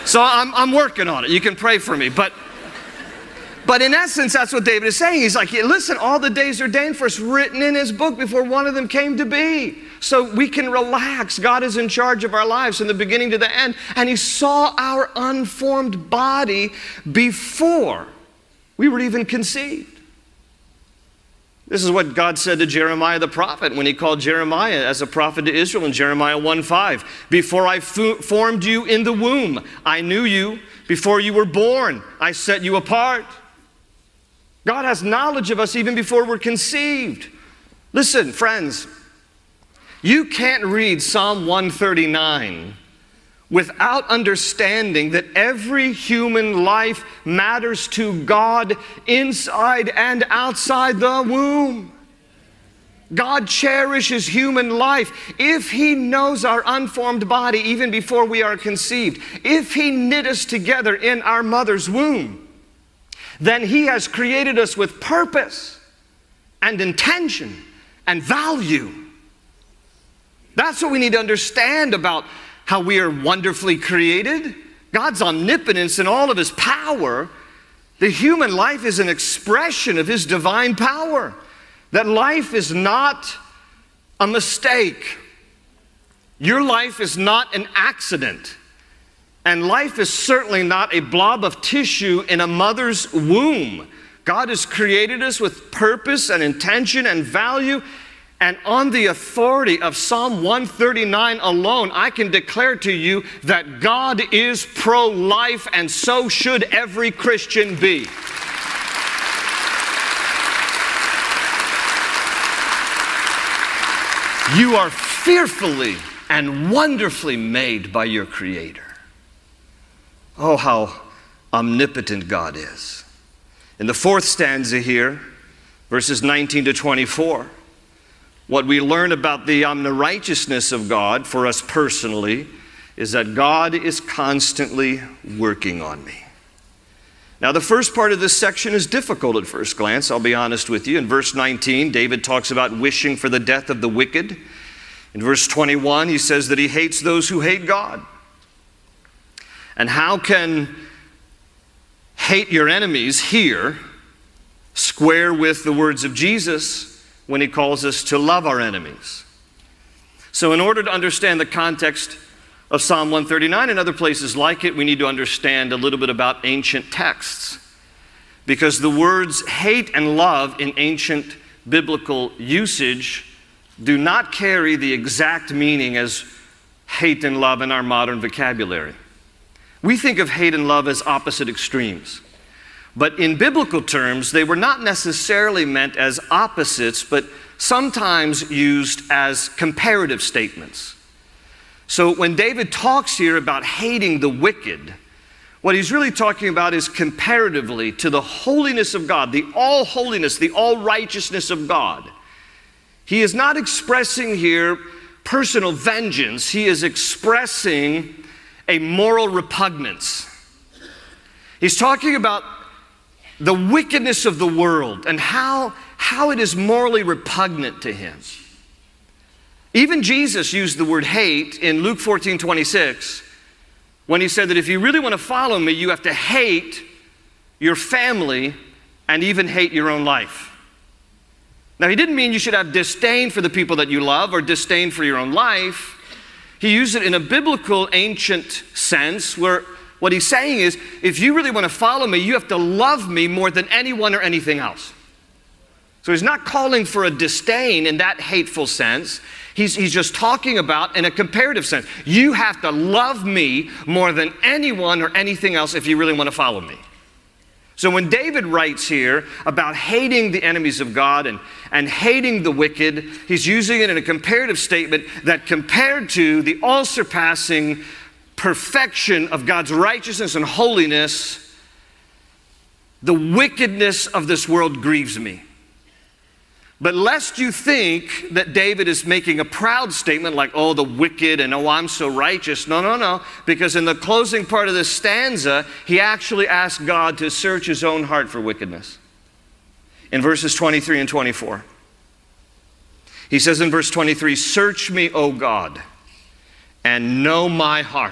So I'm working on it. You can pray for me. But in essence, that's what David is saying. He's like, listen, all the days ordained for us, written in his book before one of them came to be. So we can relax. God is in charge of our lives from the beginning to the end. And he saw our unformed body before we were even conceived. This is what God said to Jeremiah the prophet when he called Jeremiah as a prophet to Israel in Jeremiah 1:5. Before I formed you in the womb, I knew you. Before you were born, I set you apart. God has knowledge of us even before we're conceived. Listen, friends, you can't read Psalm 139 without understanding that every human life matters to God inside and outside the womb. God cherishes human life. If he knows our unformed body even before we are conceived, if he knit us together in our mother's womb, then he has created us with purpose and intention and value. That's what we need to understand about how we are wonderfully created. God's omnipotence and all of his power. The human life is an expression of his divine power. That life is not a mistake. Your life is not an accident. And life is certainly not a blob of tissue in a mother's womb. God has created us with purpose and intention and value. And on the authority of Psalm 139 alone, I can declare to you that God is pro-life, and so should every Christian be. You are fearfully and wonderfully made by your Creator. Oh, how omnipotent God is. In the fourth stanza here, verses 19 to 24, what we learn about the omnirighteousness of God for us personally is that God is constantly working on me. Now, the first part of this section is difficult at first glance, I'll be honest with you. In verse 19, David talks about wishing for the death of the wicked. In verse 21, he says that he hates those who hate God. And how can hate your enemies here square with the words of Jesus when he calls us to love our enemies? So in order to understand the context of Psalm 139 and other places like it, we need to understand a little bit about ancient texts. Because the words hate and love in ancient biblical usage do not carry the exact meaning as hate and love in our modern vocabulary. We think of hate and love as opposite extremes. But in biblical terms, they were not necessarily meant as opposites, but sometimes used as comparative statements. So when David talks here about hating the wicked, what he's really talking about is comparatively to the holiness of God, the all holiness, the all righteousness of God. He is not expressing here personal vengeance. He is expressing a moral repugnance. He's talking about the wickedness of the world and how it is morally repugnant to him. Even Jesus used the word hate in Luke 14:26 when he said that if you really want to follow me, you have to hate your family and even hate your own life. Now, he didn't mean you should have disdain for the people that you love or disdain for your own life. He used it in a biblical ancient sense where what he's saying is, if you really want to follow me, you have to love me more than anyone or anything else. So he's not calling for a disdain in that hateful sense. He's just talking about in a comparative sense. You have to love me more than anyone or anything else if you really want to follow me. So when David writes here about hating the enemies of God and hating the wicked, he's using it in a comparative statement that compared to the all-surpassing perfection of God's righteousness and holiness, the wickedness of this world grieves me. But lest you think that David is making a proud statement like, oh, the wicked and oh, I'm so righteous. No. Because in the closing part of this stanza, he actually asked God to search his own heart for wickedness. In verses 23 and 24. He says in verse 23, search me, O God, and know my heart.